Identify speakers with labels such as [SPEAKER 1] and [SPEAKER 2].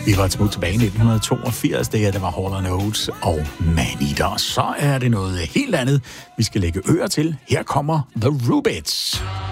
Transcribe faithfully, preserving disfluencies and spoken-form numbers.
[SPEAKER 1] Vi var smut tilbage i nitten toogfirs, det her, det var Hall and Oates og Maneater. Så er det noget helt andet, vi skal lægge øre til. Her kommer The Rubettes.